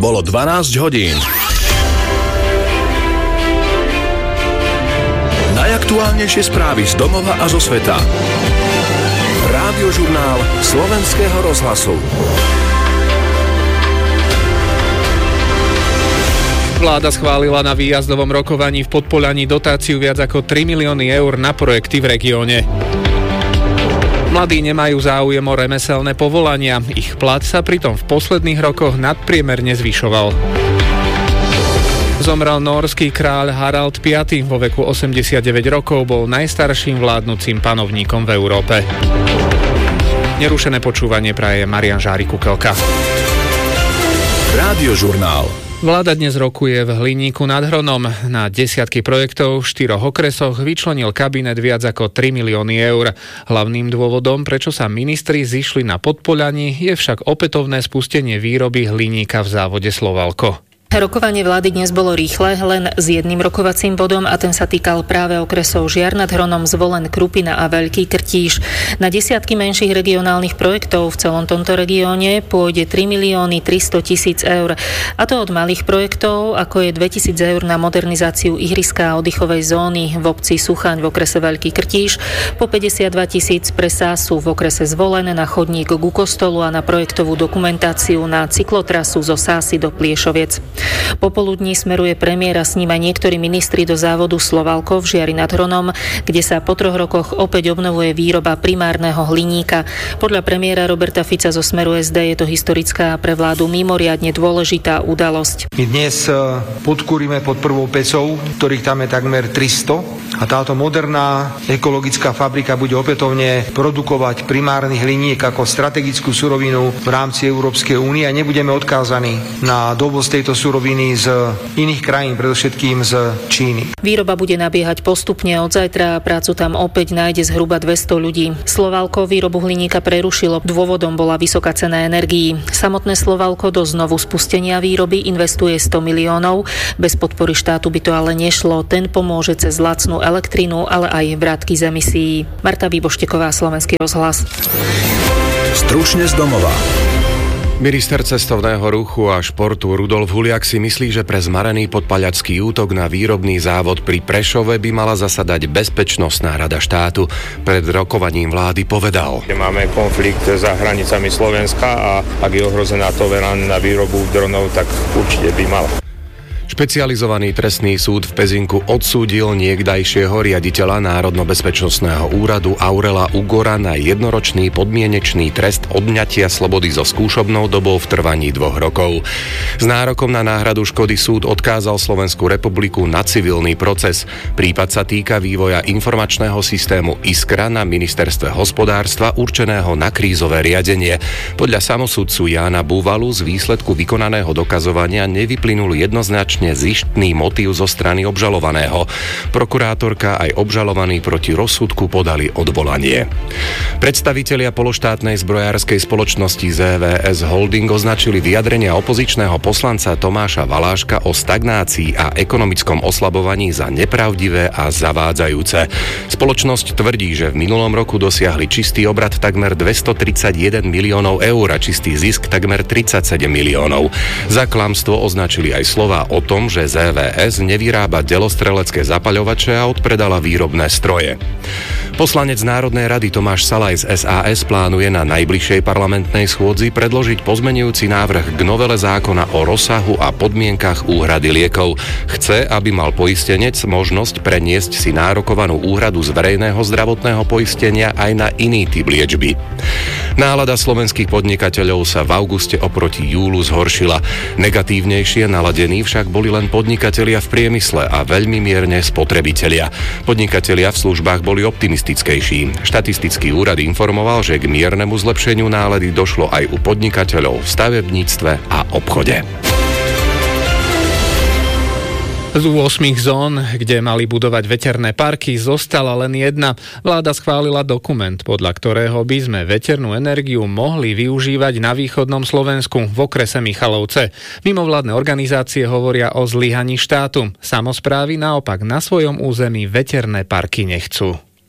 Bolo 12 hodín. Najaktuálnejšie správy z domova a zo sveta. Rádiožurnál Slovenského rozhlasu. Vláda schválila na výjazdovom rokovaní v Podpoľaní dotáciu viac ako 3 milióny eur na projekty v regióne. Mladí nemajú záujem o remeselné povolania. Ich plat sa pritom v posledných rokoch nadpriemerne zvyšoval. Zomrel nórský kráľ Harald V. Vo veku 89 rokov bol najstarším vládnucim panovníkom v Európe. Nerušené počúvanie praje Marián Žárik-Kukelka. Rádiožurnál. Vláda dnes rokuje v Hliníku nad Hronom. Na desiatky projektov v 4 okresoch vyčlenil kabinet viac ako 3 milióny eur. Hlavným dôvodom, prečo sa ministri zišli na Podpoľaní, je však opätovné spustenie výroby hliníka v závode Slovalko. Rokovanie vlády dnes bolo rýchle, len s jedným rokovacím bodom a ten sa týkal práve okresov Žiar nad Hronom, Zvolen, Krupina a Veľký Krtíš. Na desiatky menších regionálnych projektov v celom tomto regióne pôjde 3 milióny 300 000 eur. A to od malých projektov, ako je 2 000 eur na modernizáciu ihriska a oddychovej zóny v obci Suchaň v okrese Veľký Krtíš, po 52 000 pre Sásu v okrese Zvolen na chodník ku kostolu a na projektovú dokumentáciu na cyklotrasu zo Sásy do Pliešoviec. Popoludní smeruje premiér a s ním aj niektorí ministri do závodu Slovalko v Žiari nad Hronom, kde sa po 3 rokoch opäť obnovuje výroba primárneho hliníka. Podľa premiéra Roberta Fica zo Smeru SD je to historická a pre vládu mimoriadne dôležitá udalosť. My dnes podkúrime pod prvou pecou, ktorých tam je takmer 300 a táto moderná ekologická fabrika bude opätovne produkovať primárny hliník ako strategickú surovinu v rámci Európskej únie a nebudeme odkázaní na dovoz tejto suroviny z iných krajín, predovšetkým z Číny. Výroba bude nabiehať postupne od zajtra a prácu tam opäť nájde zhruba 200 ľudí. Slovalko výrobu hliníka prerušilo, dôvodom bola vysoká cena energií. Samotné Slovalko do znovu spustenia výroby investuje 100 miliónov. Bez podpory štátu by to ale nešlo. Ten pomôže cez lacnú elektrinu, ale aj vrátky z emisií. Marta Výbošteková, Slovenský rozhlas. Stručne z domova. Minister cestovného ruchu a športu Rudolf Huliak si myslí, že pre zmarený podpaľacký útok na výrobný závod pri Prešove by mala zasadať Bezpečnostná rada štátu. Pred rokovaním vlády povedal: Máme konflikt za hranicami Slovenska a ak je ohrozená tolerán na výrobu dronov, tak určite by mala. Špecializovaný trestný súd v Pezinku odsúdil niekdajšieho riaditeľa Národno-bezpečnostného úradu Aurela Ugora na jednoročný podmienečný trest odňatia slobody so skúšobnou dobou v trvaní 2 rokov. S nárokom na náhradu škody súd odkázal Slovenskú republiku na civilný proces. Prípad sa týka vývoja informačného systému Iskra na ministerstve hospodárstva určeného na krízové riadenie. Podľa samosudcu Jána Búvalu z výsledku vykonaného dokazovania nevyplynul jednoznačne zištný motív zo strany obžalovaného. Prokurátorka aj obžalovaní proti rozsudku podali odvolanie. Predstavitelia pološtátnej zbrojárskej spoločnosti ZVS Holding označili vyjadrenia opozičného poslanca Tomáša Valáška o stagnácii a ekonomickom oslabovaní za nepravdivé a zavádzajúce. Spoločnosť tvrdí, že v minulom roku dosiahli čistý obrat takmer 231 miliónov eur a čistý zisk takmer 37 miliónov. Za klamstvo označili aj slová o tom, že ZVS nevyrába delostrelecké zapaľovače a odpredala výrobné stroje. Poslanec Národnej rady Tomáš Salaj z SAS plánuje na najbližšej parlamentnej schôdzi predložiť pozmenujúci návrh k novele zákona o rozsahu a podmienkach úhrady liekov. Chce, aby mal poistenec možnosť preniesť si nárokovanú úhradu z verejného zdravotného poistenia aj na iný typ liečby. Nálada slovenských podnikateľov sa v auguste oproti júlu zhoršila. Negatívnejšie naladení však boli len podnikatelia v priemysle a veľmi mierne spotrebitelia. Podnikatelia v službách boli optimistickejší. Štatistický úrad informoval, že k miernemu zlepšeniu nálady došlo aj u podnikateľov v stavebníctve a obchode. Z 8 zón, kde mali budovať veterné parky, zostala len jedna. Vláda schválila dokument, podľa ktorého by sme veternú energiu mohli využívať na východnom Slovensku v okrese Michalovce. Mimovládne organizácie hovoria o zlyhaní štátu. Samosprávy naopak na svojom území veterné parky nechcú.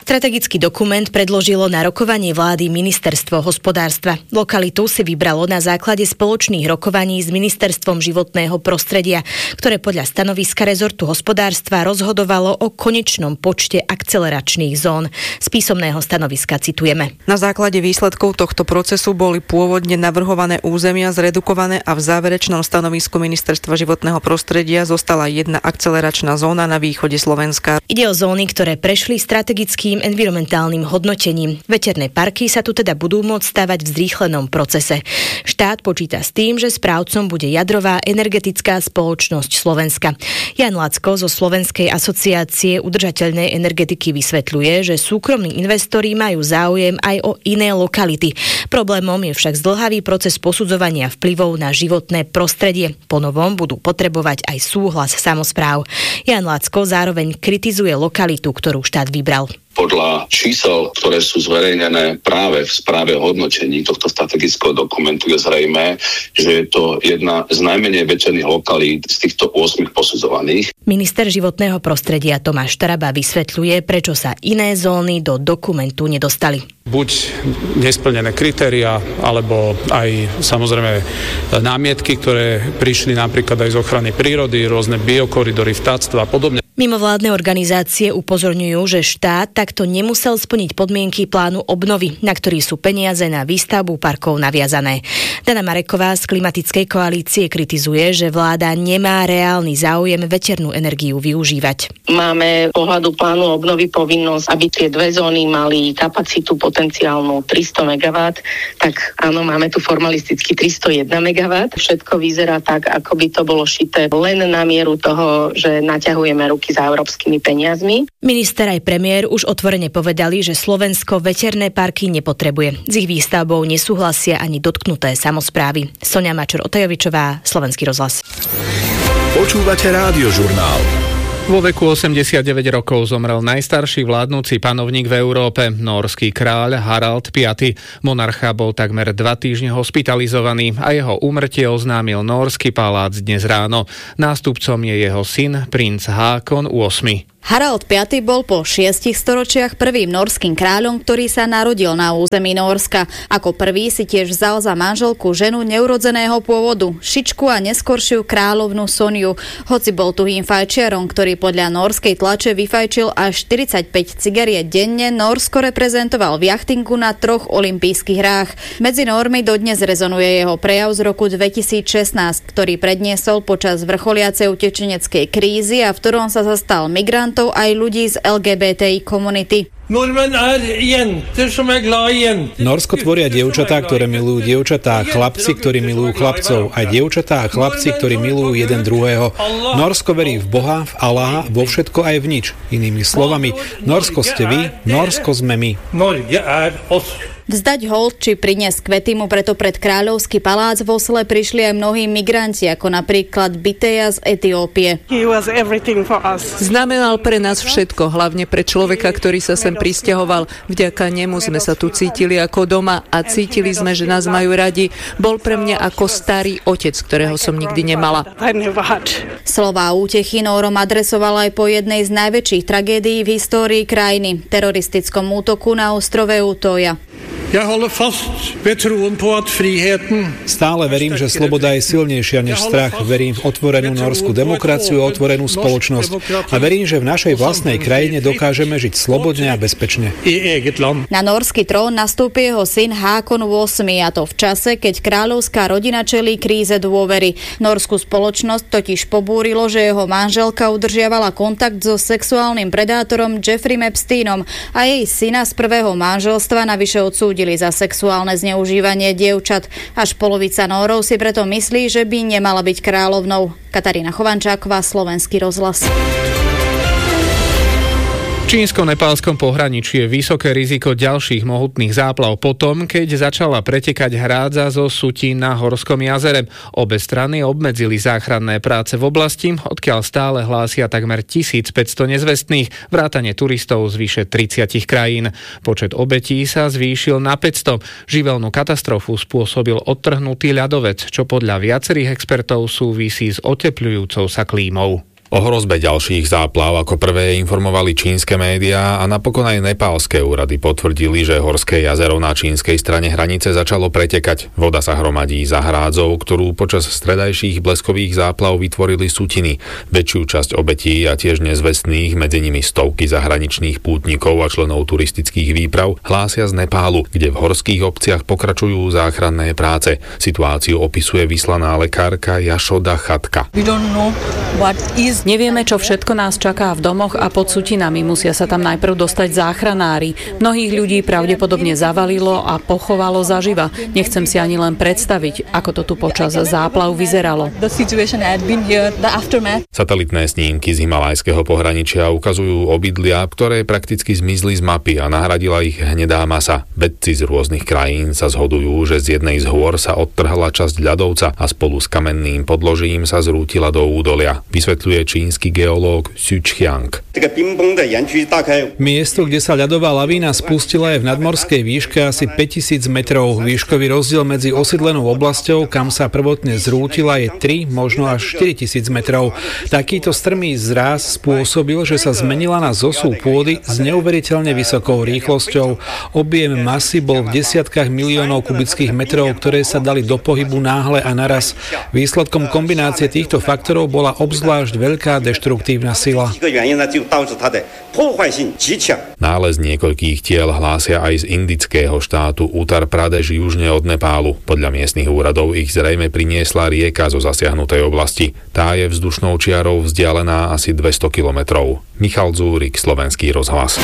Strategický dokument predložilo na rokovanie vlády Ministerstvo hospodárstva. Lokalitu si vybralo na základe spoločných rokovaní s Ministerstvom životného prostredia, ktoré podľa stanoviska rezortu hospodárstva rozhodovalo o konečnom počte akceleračných zón. Z písomného stanoviska citujeme. Na základe výsledkov tohto procesu boli pôvodne navrhované územia zredukované a v záverečnom stanovisku Ministerstva životného prostredia zostala jedna akceleračná zóna na východe Slovenska. Ide o zóny, ktoré prešli strategickým environmentálnym hodnotením. Veterné parky sa tu teda budú môcť stavať v zrýchlenom procese. Štát počíta s tým, že správcom bude Jadrová energetická spoločnosť Slovenska. Jan Lacko zo Slovenskej asociácie udržateľnej energetiky vysvetľuje, že súkromní investori majú záujem aj o iné lokality. Problémom je však zdĺhavý proces posudzovania vplyvov na životné prostredie. Po novom budú potrebovať aj súhlas samospráv. Jan Lacko zároveň kritizuje lokalitu, ktorú štát vybral. Podľa čísel, ktoré sú zverejnené práve v správe o hodnotení tohto strategického dokumentu, je zrejmé, že je to jedna z najmenej veterných lokalít z týchto 8 posudzovaných. Minister životného prostredia Tomáš Taraba vysvetľuje, prečo sa iné zóny do dokumentu nedostali. Buď nesplnené kritériá, alebo aj samozrejme námietky, ktoré prišli napríklad aj z ochrany prírody, rôzne biokoridory, vtáctva a podobne. Mimovládne organizácie upozorňujú, že štát takto nemusel splniť podmienky plánu obnovy, na ktorý sú peniaze na výstavbu parkov naviazané. Dana Mareková z Klimatickej koalície kritizuje, že vláda nemá reálny záujem veternú energiu využívať. Máme pohľadu plánu obnovy povinnosť, aby tie dve zóny mali kapacitu potenciálnu 300 MW, tak áno, máme tu formalisticky 301 MW. Všetko vyzerá tak, ako by to bolo šité len na mieru toho, že naťahujeme ruky za európskymi peniazmi. Minister aj premiér už otvorene povedali, že Slovensko veterné parky nepotrebuje. S ich výstavbou nesúhlasia ani dotknuté samosprávy. Soňa Mačor-Otajovičová, Slovenský rozhlas. Počúvate Rádiožurnál. Vo veku 89 rokov zomrel najstarší vládnúci panovník v Európe, nórský kráľ Harald V. Monarcha bol takmer 2 týždne hospitalizovaný a jeho úmrtie oznámil Nórsky palác dnes ráno. Nástupcom je jeho syn, princ Hákon VIII. Harald V. bol po 6 storočiach prvým nórskym kráľom, ktorý sa narodil na území Nórska. Ako prvý si tiež vzal za manželku ženu neurodzeného pôvodu, Šičku a neskoršiu kráľovnu Soniu. Hoci bol tuhým fajčiarom, ktorý podľa nórskej tlače vyfajčil až 45 cigariet denne, Nórsko reprezentoval v jachtingu na 3 olympijských hrách. Medzi Nórmi dodnes rezonuje jeho prejav z roku 2016, ktorý predniesol počas vrcholiacej utečeneckej krízy a v ktorom sa zastal migrant aj ľudí z LGBTI komunity. Nórsko tvoria dievčatá, ktoré milujú dievčatá, chlapci, ktorí milujú chlapcov, aj dievčatá a chlapci, ktorí milujú jeden druhého. Nórsko verí v Boha, v Allaha, vo všetko aj v nič. Inými slovami, Nórsko ste vy, Nórsko sme my. Vzdať hold či priniesť kvety mu preto pred kráľovský palác v Osle prišli aj mnohí migranti, ako napríklad Biteja z Etiópie. Znamenal pre nás všetko, hlavne pre človeka, ktorý sa sem prisťahoval. Vďaka nemu sme sa tu cítili ako doma a cítili sme, že nás majú radi. Bol pre mňa ako starý otec, ktorého som nikdy nemala. Slová útechy Nórom adresoval aj po jednej z najväčších tragédií v histórii krajiny, teroristickom útoku na ostrove Utoja. Stále verím, že sloboda je silnejšia než strach. Verím v otvorenú nórskú demokraciu a otvorenú spoločnosť. A verím, že v našej vlastnej krajine dokážeme žiť slobodne a bezpečne. Na nórsky trón nastúpi jeho syn Hákon VIII, a to v čase, keď kráľovská rodina čelí kríze dôvery. Nórskú spoločnosť totiž pobúrilo, že jeho manželka udržiavala kontakt so sexuálnym predátorom Jeffreym Epsteinom a jej syna z prvého manželstva navyše odsúdili za sexuálne zneužívanie dievčat. Až polovica Nórov si preto myslí, že by nemala byť kráľovnou. Katarína Chovančáková, Slovenský rozhlas. V čínsko-nepálskom pohraničí je vysoké riziko ďalších mohutných záplav potom, keď začala pretekať hrádza zo Sutín na Horskom jazere. Obe strany obmedzili záchranné práce v oblasti, odkiaľ stále hlásia takmer 1500 nezvestných, vrátane turistov z vyše 30 krajín. Počet obetí sa zvýšil na 500. Živelnú katastrofu spôsobil odtrhnutý ľadovec, čo podľa viacerých expertov súvisí s otepľujúcou sa klímou. O hrozbe ďalších záplav ako prvé informovali čínske médiá a napokon aj nepálske úrady potvrdili, že horské jazero na čínskej strane hranice začalo pretekať. Voda sa hromadí za hrádzou, ktorú počas stredajších bleskových záplav vytvorili sutiny. Väčšiu časť obetí a tiež nezvestných, medzi nimi stovky zahraničných pútnikov a členov turistických výprav, hlásia z Nepálu, kde v horských obciach pokračujú záchranné práce. Situáciu opisuje vyslaná lekárka Jašoda Chatka. Nevieme, čo všetko nás čaká v domoch a pod sutinami. Musia sa tam najprv dostať záchranári. Mnohých ľudí pravdepodobne zavalilo a pochovalo zaživa. Nechcem si ani len predstaviť, ako to tu počas záplav vyzeralo. Satelitné snímky z himalajského pohraničia ukazujú obydlia, ktoré prakticky zmizli z mapy a nahradila ich hnedá masa. Vedci z rôznych krajín sa zhodujú, že z jednej z hôr sa odtrhla časť ľadovca a spolu s kamenným podložím sa zrútila do údolia. Vysvetľuje čínsky geológ Xu Qiang. Miesto, kde sa ľadová lavína spustila, je v nadmorskej výške asi 5000 metrov. Výškový rozdiel medzi osídlenou oblasťou, kam sa prvotne zrútila, je 3, možno až 4000 metrov. Takýto strmý zráz spôsobil, že sa zmenila na zosu pôdy s neuveriteľne vysokou rýchlosťou. Objem masy bol v desiatkách miliónov kubických metrov, ktoré sa dali do pohybu náhle a naraz. Výsledkom kombinácie týchto faktorov bola obzvlášť veľká deštruktívna sila. Nález niekoľkých tiel hlásia aj z indického štátu Uttar Pradesh južne od Nepálu. Podľa miestnych úradov ich zrejme priniesla rieka zo zasiahnutej oblasti. Tá je vzdušnou čiarou vzdialená asi 200 kilometrov. Michal Dzúrik, Slovenský rozhlas.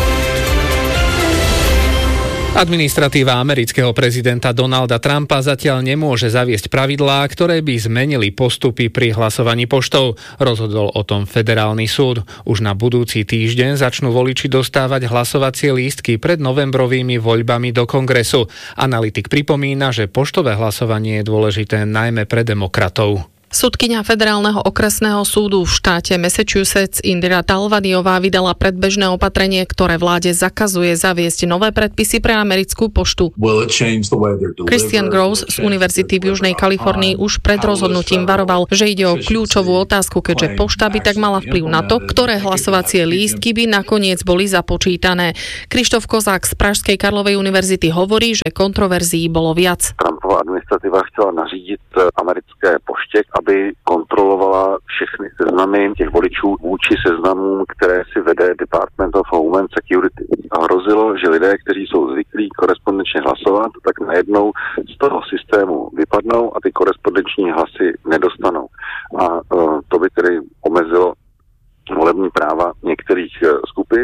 Administratíva amerického prezidenta Donalda Trumpa zatiaľ nemôže zaviesť pravidlá, ktoré by zmenili postupy pri hlasovaní poštou. Rozhodol o tom federálny súd. Už na budúci týždeň začnú voliči dostávať hlasovacie lístky pred novembrovými voľbami do kongresu. Analytik pripomína, že poštové hlasovanie je dôležité najmä pre demokratov. Sudkyňa Federálneho okresného súdu v štáte Massachusetts Indira Talvadiová vydala predbežné opatrenie, ktoré vláde zakazuje zaviesť nové predpisy pre americkú poštu. Christian Gross z Univerzity v Južnej Kalifornii už pred rozhodnutím varoval, že ide o kľúčovú otázku, keďže pošta by tak mala vplyv na to, ktoré hlasovacie lístky by nakoniec boli započítané. Krištof Kozák z Pražskej Karlovej univerzity hovorí, že kontroverzií bolo viac. Trumpová administrativa chcela nařídit americké poště, aby kontrolovala všechny seznamy těch voličů vůči seznamům, které si vede Department of Homeland Security. A hrozilo, že lidé, kteří jsou zvyklí korespondenčně hlasovat, tak najednou z toho systému vypadnou a ty korespondenční hlasy nedostanou. A to by tedy omezilo volební práva niektorých skupín.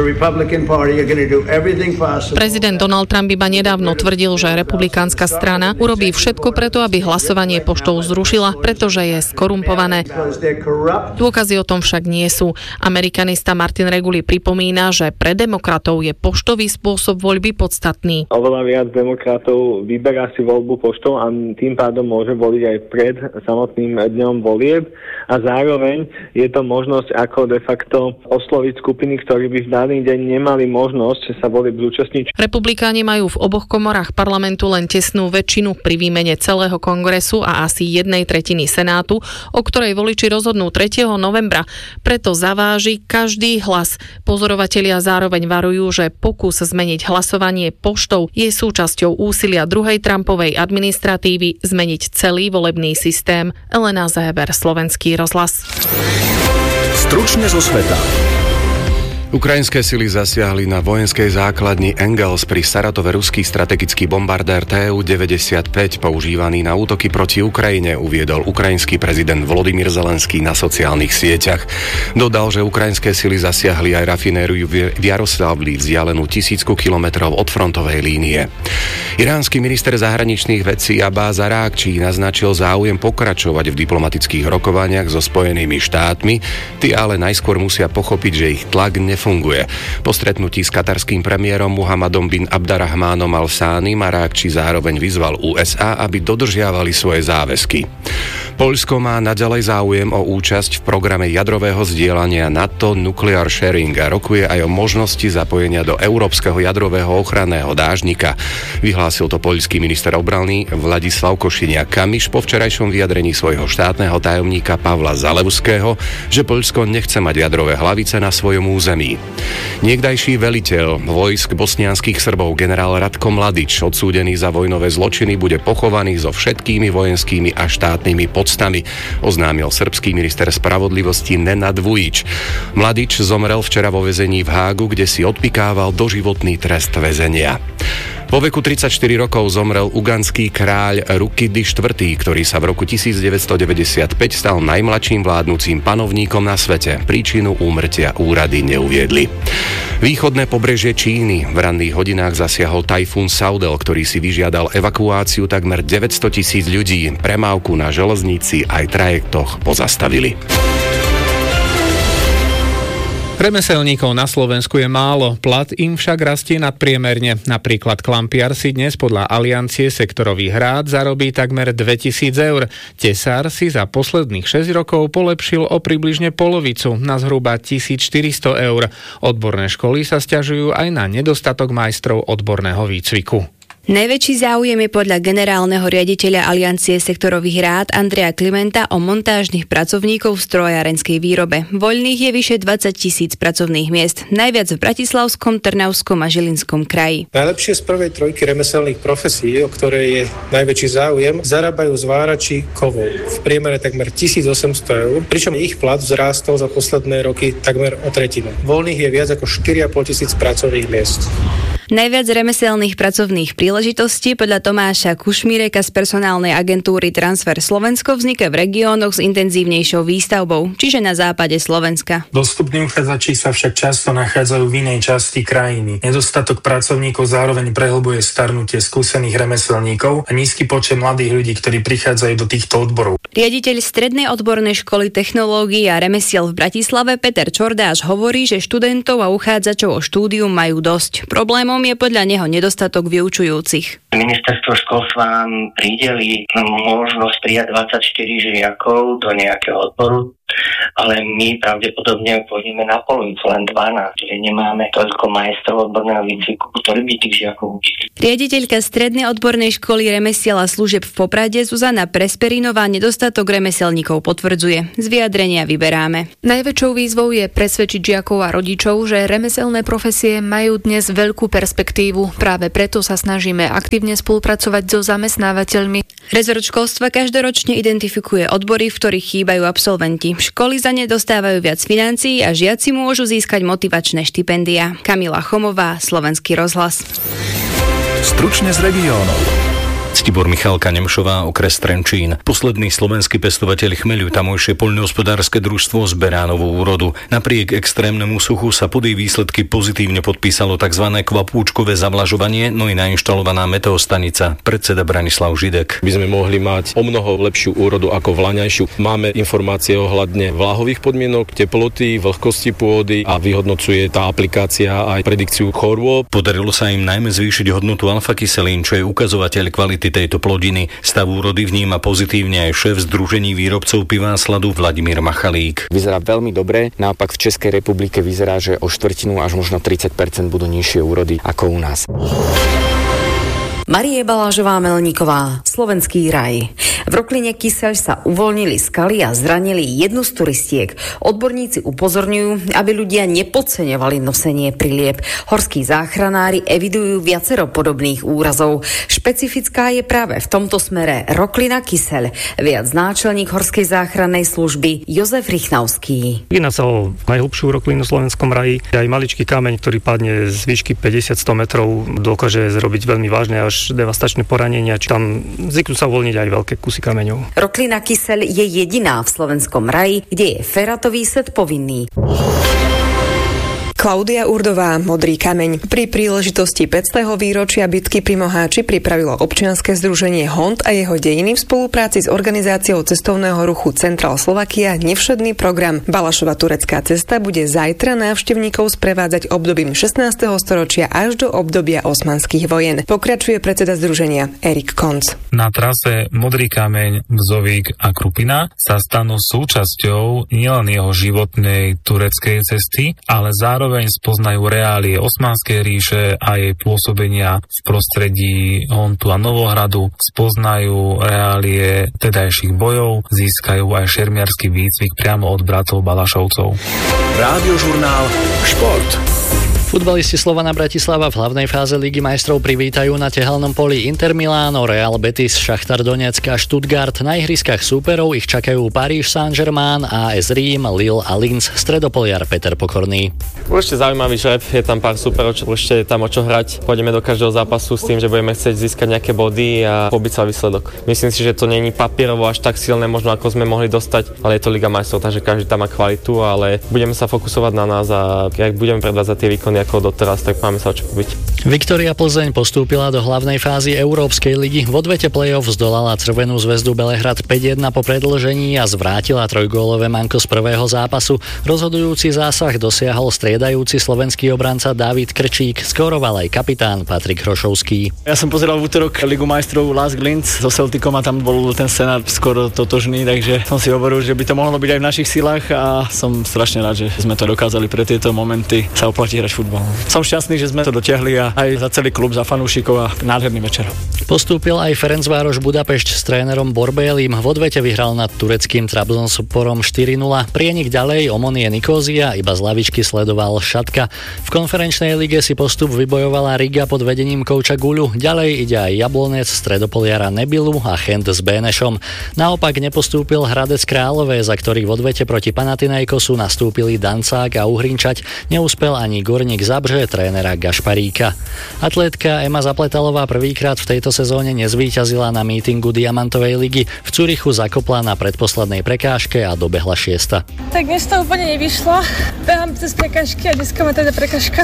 Prezident Donald Trump iba nedávno tvrdil, že republikánska strana urobí všetko preto, aby hlasovanie poštou zrušila, pretože je skorumpované. Dôkazy o tom však nie sú. Amerikanista Martin Reguli pripomína, že pre demokratov je poštový spôsob voľby podstatný. Oveľa viac demokratov vyberá si voľbu poštou a tým pádom môže voliť aj pred samotným dňom volieb a zároveň je to možnosť ako de facto osloviť skupiny, ktorí by v daný deň nemali možnosť sa volieb zúčastniť. Republikáni majú v oboch komorách parlamentu len tesnú väčšinu pri výmene celého kongresu a asi 1/3 senátu, o ktorej voliči rozhodnú 3. novembra. Preto zaváži každý hlas. Pozorovatelia zároveň varujú, že pokus zmeniť hlasovanie poštou je súčasťou úsilia druhej Trumpovej administratívy zmeniť celý volebný systém. Elena Zéber, Slovenský rozhlas. Stručne zo sveta. Ukrajinské sily zasiahli na vojenskej základni Engels pri Saratove ruský strategický bombardér Tu-95 používaný na útoky proti Ukrajine, uviedol ukrajinský prezident Volodymyr Zelenský na sociálnych sieťach. Dodal, že ukrajinské sily zasiahli aj rafinériu v Jaroslavli, vzdialenú 1000 kilometrov od frontovej línie. Iránsky minister zahraničných vecí Abbás Arákčí naznačil záujem pokračovať v diplomatických rokovaniach so Spojenými štátmi, tí ale najskôr musia pochopiť, že ich tlak nefunguje. Po stretnutí s katarským premiérom Muhammadom bin Abdarrahmánom Al Sánim Arákčí zároveň vyzval USA, aby dodržiavali svoje záväzky. Poľsko má naďalej záujem o účasť v programe jadrového zdieľania NATO Nuclear Sharing a rokuje aj o možnosti zapojenia do Európskeho jadrového ochranného dážnika. Vyhlásil to poľský minister obrany Władysław Kosiniak-Kamysz po včerajšom vyjadrení svojho štátneho tajomníka Pavla Zalewského, že Poľsko nechce mať jadrové hlavice na svojom území. Niekdajší veliteľ vojsk bosnianskych Srbov generál Ratko Mladič, odsúdený za vojnové zločiny, bude pochovaný so všetkými vojenskými a štátnymi podstami, oznámil srbský minister spravodlivosti Nenad Vujić. Mladič zomrel včera vo väzení v Hágu, kde si odpikával doživotný trest väzenia. Vo veku 34 rokov zomrel ugandský kráľ Rukidi IV., ktorý sa v roku 1995 stal najmladším vládnúcim panovníkom na svete. Príčinu úmrtia úrady neuviedli. Východné pobrežie Číny v ranných hodinách zasiahol tajfún Saudel, ktorý si vyžiadal evakuáciu takmer 900 000 ľudí. Premávku na železnici aj trajektoch pozastavili. Remeselníkov na Slovensku je málo, plat im však rastie nadpriemerne. Napríklad klampiar si dnes podľa Aliancie sektorových rád zarobí takmer 2000 eur. Tesár si za posledných 6 rokov polepšil o približne polovicu, na zhruba 1400 eur. Odborné školy sa sťažujú aj na nedostatok majstrov odborného výcviku. Najväčší záujem je podľa generálneho riaditeľa Aliancie sektorových rád Andreja Klimenta o montážnych pracovníkov v strojárenskej výrobe. Voľných je vyše 20 000 pracovných miest, najviac v Bratislavskom, Trnavskom a Žilinskom kraji. Najlepšie z prvej trojky remeselných profesí, o ktorej je najväčší záujem, zarábajú zvárači kovov. V priemere takmer 1800 eur, pričom ich plat vzrástol za posledné roky takmer o tretinu. Voľných je viac ako 4500 pracovných miest. Najviac remeselných pracovných príležitostí podľa Tomáša Kušmíreka z personálnej agentúry Transfer Slovensko vzniká v regiónoch s intenzívnejšou výstavbou, čiže na západe Slovenska. Dostupní uchádzači sa však často nachádzajú v inej časti krajiny. Nedostatok pracovníkov zároveň prehlbuje starnutie skúsených remeselníkov a nízky počet mladých ľudí, ktorí prichádzajú do týchto odborov. Riaditeľ Strednej odbornej školy technológií a remesiel v Bratislave Peter Čordáš hovorí, že študentov a uchádzačov o štúdium majú dosť. Problémom je podľa neho nedostatok vyučujúcich. Ministerstvo školstva nám prideli možnosť prijať 24 žiakov do nejakého odboru, ale my pravdepodobne pôjdeme na polovicu, len 12, čiže nemáme toľko majstrov odborného výcviku, ktorí by tých žiakov učili. Riaditeľka Strednej odbornej školy remesiel a služieb v Poprade Zuzana Presperinová nedostatok remeselníkov potvrdzuje. Z vyjadrenia vyberáme. Najväčšou výzvou je presvedčiť žiakov a rodičov, že remeselné profesie majú dnes veľkú perspektívu. Práve preto sa snažíme aktívne spolupracovať so zamestnávateľmi. Rezort školstva každoročne identifikuje odbory, v ktorých chýbajú absolventi. Školy za ne dostávajú viac financií a žiaci môžu získať motivačné štipendia. Kamila Chomová, Slovenský rozhlas. Stručne z regiónov. Tibor Michalka Nemšová, okres Trenčín. Posledný slovenský pestovateľ chmeľu, tamojšie poľnohospodárske družstvo zberá novú úrodu. Napriek extrémnemu suchu sa pod jej výsledky pozitívne podpísalo tzv. Kvapúčkové zavlažovanie, no i nainštalovaná meteostanica. Predseda Branislav Židek. By sme mohli mať o mnoho lepšiu úrodu ako vlaňajšiu. Máme informácie ohľadne vláhových podmienok, teploty, vlhkosti pôdy a vyhodnocuje tá aplikácia aj predikciu chorôb. Podarilo sa im najmä zvýšiť hodnotu alfa-kyselín, čo je ukazovateľ kvality tejto plodiny. Stav úrody vníma pozitívne aj šéf Združení výrobcov piva a sladu Vladimír Machalík. Vyzerá veľmi dobre, naopak v Českej republike vyzerá, že o štvrtinu až možno 30% budú nižšie úrody ako u nás. Marie Balážová-Melníková, Slovenský raj. V Rokline Kyseľ sa uvoľnili skaly a zranili jednu z turistiek. Odborníci upozorňujú, aby ľudia nepodceňovali nosenie prilieb. Horskí záchranári evidujú viacero podobných úrazov. Špecifická je práve v tomto smere Roklina Kyseľ. Viac náčelník Horskej záchrannej služby Jozef Rychnavský. Jedná sa o najhlbšiu roklinu v Slovenskom raji. Aj maličký kameň, ktorý padne z výšky 50-100 metrov, dokáže zrobiť veľmi vážne až devastačné poranenia. Tam zvyknú sa uvoľniť aj veľké kusy kameňov. Roklina Kyseľ je jediná v Slovenskom raji, kde je feratový set povinný. Klaudia Urdová, Modrý kameň. Pri príležitosti 500. výročia bitky pri Moháči pripravilo občianske združenie Hont a jeho dejiny v spolupráci s organizáciou cestovného ruchu Central Slovakia nevšedný program. Balašova turecká cesta bude zajtra návštevníkov sprevádzať obdobím 16. storočia až do obdobia osmanských vojen. Pokračuje predseda združenia Erik Konc. Na trase Modrý kameň, Bzovík a Krupina sa stanú súčasťou nielen jeho životnej tureckej cesty, ale zároveň spoznajú reálie Osmanskej ríše a jej pôsobenia v prostredí Hontu a Novohradu, spoznajú reálie tedajších bojov, získajú aj šermiarsky výcvik priamo od bratov Balašovcov. Rádiožurnál Šport. Futbalisti Slovana Bratislava v hlavnej fáze Ligy majstrov privítajú na tehelnom poli Inter Milano, Real Betis, Šachtar Donetsk a Stuttgart. Na ihriskách súperov ich čakajú Paríž Saint-Germain, AS Rím, Lille a Linz. Stredopoliar Peter Pokorný. Určite zaujímavý žreb, je tam pár súperov, určite je tam o čo hrať. Pôjdeme do každého zápasu s tým, že budeme chcieť získať nejaké body a pobiť sa výsledok. Myslím si, že to není papierovo až tak silné, možno ako sme mohli dostať, ale je to Liga majstrov, takže každý tam má kvalitu, ale budeme sa fokusovať na nás a ak budeme predvádzať tie výkony ako doteraz, tak máme sa o čo pobiť. Viktória Plzeň postúpila do hlavnej fázy Európskej ligy. V odvete play-off zdolala Crvenú zväzdu Belehrad 5-1 po predĺžení a zvrátila trojgólové manko z prvého zápasu. Rozhodujúci zásah dosiahol striedajúci slovenský obranca Dávid Krčík, skóroval aj kapitán Patrik Hrošovský. Ja som pozeral v útorok Ligu majstrov Lask Linz so Celticom a tam bol ten scenár skoro totožný, takže som si hovoril, že by to mohlo byť aj v našich silách a som strašne rád, že sme to dokázali pre tieto momenty sa oplatí hrať futbal. Som šťastný, že sme to dotiahli a aj za celý klub, za fanúšikov a nádherný večer. Postúpil aj Ferencvároš Budapešť s trénerom Borbélim. V odvete vyhral nad tureckým Trabzonsporom 4-0. Prienik ďalej Omonie Nikózia, iba z lavičky sledoval Šatka. V konferenčnej lige si postup vybojovala Riga pod vedením kouča Guľu. Ďalej ide aj Jablonec, Stredopoliara Nebilu a Chent s Bénešom. Naopak nepostúpil Hradec Králové, za ktorý v odvete proti Panathinaikosu nastúpili Dancák a Uhrinčať. Neúspel ani Gorník Zabrze trénera Gašparíka. Atlétka Ema Zapletalová prvýkrát v tejto sezóne nezvíťazila na mítingu Diamantovej ligy. V Curychu zakopla na predposlednej prekážke a dobehla 6. Tak dnes to úplne nevyšlo. Behám cez prekážky a dneska ma teda prekážka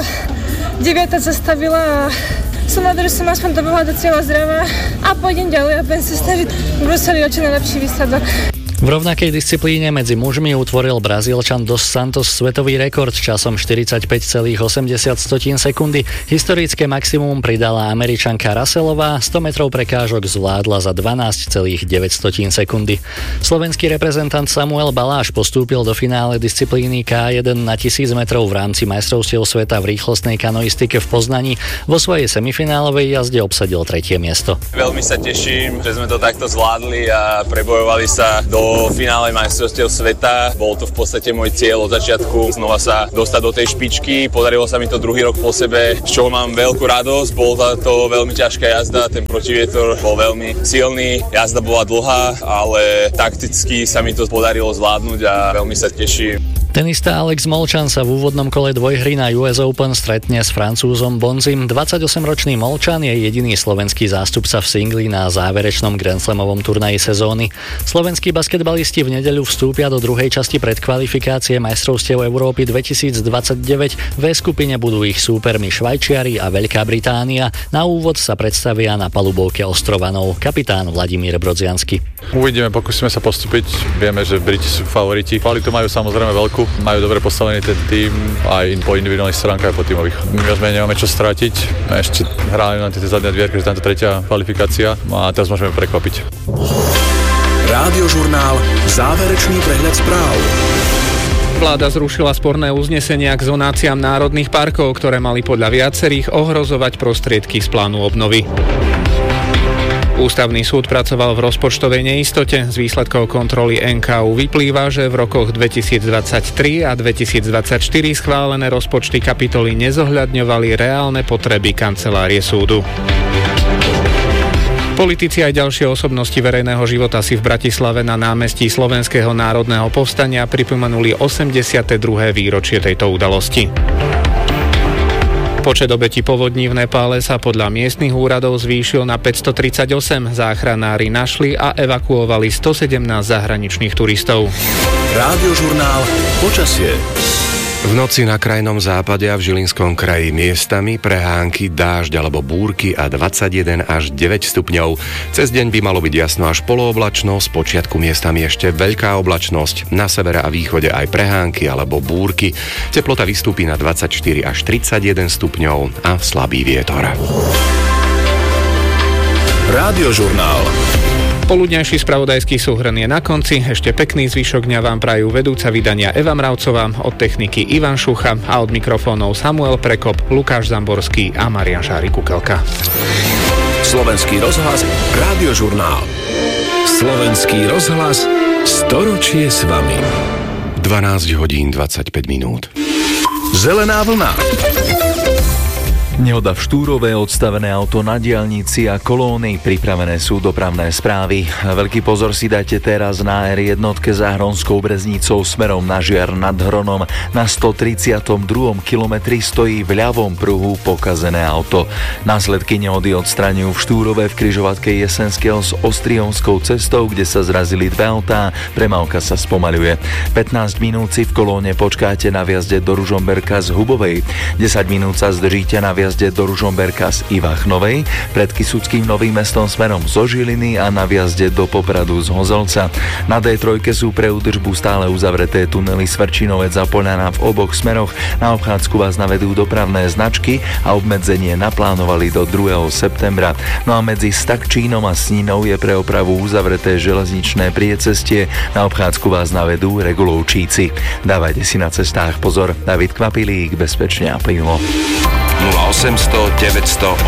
9. zastavila a som rád, že som aspoň dobehla do cieľa zdravá a pôjdem ďalej a budem sa snažiť v Bruseli o čo najlepší výsledok. V rovnakej disciplíne medzi mužmi utvoril Brazílčan Dos Santos svetový rekord časom 45,80 sekundy. Historické maximum pridala Američanka Russellová, 100 metrov prekážok zvládla za 12,9 sekundy. Slovenský reprezentant Samuel Baláš postúpil do finále disciplíny K1 na 1000 metrov v rámci majstrovstiev sveta v rýchlostnej kanoistike v Poznaní. Vo svojej semifinálovej jazde obsadil 3. miesto. Veľmi sa teším, že sme to takto zvládli a prebojovali sa do finále majstrovstiev sveta. Bol to v podstate môj cieľ od začiatku znova sa dostať do tej špičky. Podarilo sa mi to druhý rok po sebe, z čoho mám veľkú radosť. Bola to veľmi ťažká jazda, ten protivietor bol veľmi silný. Jazda bola dlhá, ale takticky sa mi to podarilo zvládnuť a veľmi sa teším. Tenista Alex Molčan sa v úvodnom kole dvojhry na US Open stretne s Francúzom Bonzim. 28-ročný Molčan je jediný slovenský zástupca v singli na záverečnom Grand Slamovom turnaji sezóny. Slovenskí basketbalisti v nedeľu vstúpia do druhej časti predkvalifikácie majstrovstiev Európy 2029. V skupine budú ich súpermi Švajčiari a Veľká Británia. Na úvod sa predstavia na palubovke Ostrovanov kapitán Vladimír Brodziansky. Uvidíme, pokúsime sa postúpiť. Vieme, že Briti sú favoriti. Kvalitu majú samozrejme veľkú. Majú dobre postavený ten tým aj po individuálnych stránkach, aj po tímových. My nemáme čo strátiť. Ešte hráme na tie zadné dvierky, že tam je 3. kvalifikácia a teraz môžeme prekvapiť. Rádiožurnál Záverečný prehľad správ. Vláda zrušila sporné uznesenia k zonáciám národných parkov, ktoré mali podľa viacerých ohrozovať prostriedky z plánu obnovy. Ústavný súd pracoval v rozpočtovej neistote. Z výsledkov kontroly NKÚ vyplýva, že v rokoch 2023 a 2024 schválené rozpočty kapitoly nezohľadňovali reálne potreby kancelárie súdu. Politici aj ďalšie osobnosti verejného života si v Bratislave na námestí Slovenského národného povstania pripomenuli 82. výročie tejto udalosti. Počet obetí povodní v Nepále sa podľa miestnych úradov zvýšil na 538. Záchranári našli a evakuovali 117 zahraničných turistov. Rádiožurnál Počasie. V noci na krajnom západe a v Žilinskom kraji miestami prehánky, dážď alebo búrky a 21 až 9 stupňov. Cez deň by malo byť jasno až polooblačno, z počiatku miestami ešte veľká oblačnosť. Na severe a východe aj prehánky alebo búrky. Teplota vystúpi na 24 až 31 stupňov a slabý vietor. Radiožurnál. Poludňajší spravodajský súhrn je na konci. Ešte pekný zvyšok dňa vám prajú vedúca vydania Eva Mravcová, od techniky Ivan Šucha a od mikrofónov Samuel Prekop, Lukáš Zamborský a Marian Šári-Kukelka. Slovenský rozhlas, Radiožurnál. Slovenský rozhlas, storočie s vami. 12 hodín 25 minút. Zelená vlna. Nehoda v Štúrove, odstavené auto na diaľnici a kolóny, pripravené sú dopravné správy. Veľký pozor si dajte teraz na R1 za Hronskou Breznicou smerom na Žiar nad Hronom. Na 132. kilometri stojí v ľavom pruhu pokazené auto. Následky nehody odstraňujú v Štúrove v križovatke Jesenského s Ostrionskou cestou, kde sa zrazili dve autá. Premávka sa spomaľuje. 15 minút si v kolóne počkáte na vjazde do Ružomberka z Hubovej. 10 minút sa zdržíte na vjazde do Ružomberka z Ivachnovej, pred Kysuckým Novým Mestom smerom zo Žiliny a na vjazde do Popradu z Hozolca. Na D3 sú pre údržbu stále uzavreté tunely Svrčinovec a Poľana v oboch smeroch. Na obchádzku vás navedú dopravné značky a obmedzenie naplánovali do 2. septembra. No a medzi Stakčínom a Sninou je pre opravu uzavreté železničné priecestie. Na obchádzku vás navedú regulovčíci. Dávajte si na cestách pozor. David Kvapilík, bezpečne a plynulo. 0800 900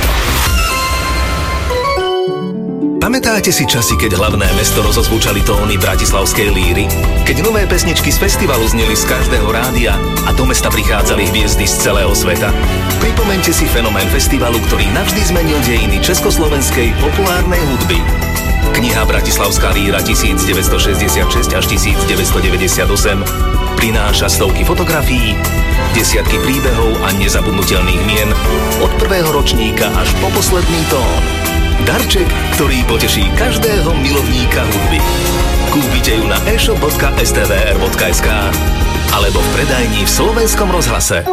800. Pamätáte si časy, keď hlavné mesto rozozvučali tóny bratislavskej líry? Keď nové pesničky z festivalu zneli z každého rádia a do mesta prichádzali hviezdy z celého sveta? Pripomeňte si fenomén festivalu, ktorý navždy zmenil dejiny československej populárnej hudby. Kniha Bratislavská líra 1966 až 1998 prináša stovky fotografií, desiatky príbehov a nezabudnutelných mien od prvého ročníka až po posledný tón. Darček, ktorý poteší každého milovníka hudby. Kúpite ju na e-shop.stvr.sk alebo v predajni v Slovenskom rozhlase.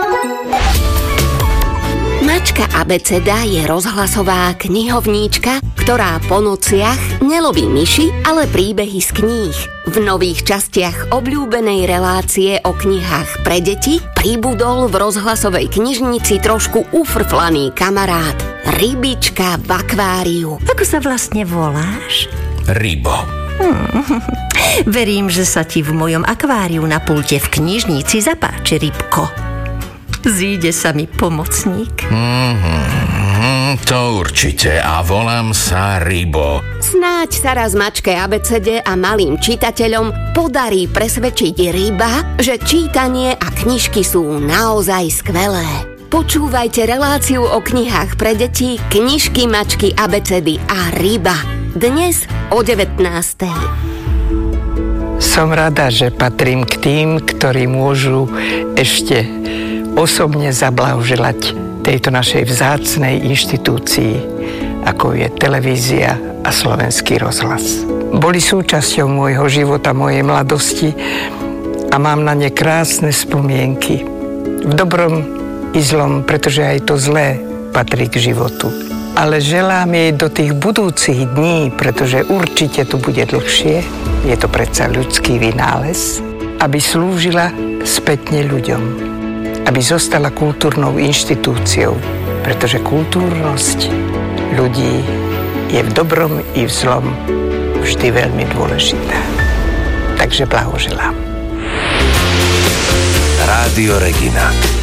Mačka abeceda je rozhlasová knihovníčka, ktorá po nociach neloví myši, ale príbehy z kníh. V nových častiach obľúbenej relácie o knihách pre deti pribudol v rozhlasovej knižnici trošku ufrflaný kamarát. Rybička v akváriu. Ako sa vlastne voláš? Rybo. Verím, že sa ti v mojom akváriu na pulte v knižnici zapáči, Rybko. Zíde sa mi pomocník. To určite a volám sa Rybo. Snáď sa raz mačke abecede a malým čitateľom podarí presvedčiť Ryba, že čítanie a knižky sú naozaj skvelé. Počúvajte reláciu o knihách pre deti Knižky, mačky, abecedy a Ryba. Dnes o 19:00. Som rada, že patrím k tým, ktorí môžu ešte osobne zablahoželať tejto našej vzácnej inštitúcii, ako je televízia a Slovenský rozhlas. Boli súčasťou môjho života, mojej mladosti a mám na ne krásne spomienky. V dobrom i zlom, pretože aj to zlé patrí k životu. Ale želám jej do tých budúcich dní, pretože určite tu bude dlhšie, je to predsa ľudský vynález, aby slúžila spätne ľuďom. Aby zostala kultúrnou inštitúciou, pretože kultúrnosť ľudí je v dobrom i v zlom vždy veľmi dôležitá. Takže blahoželám. Rádio Regina.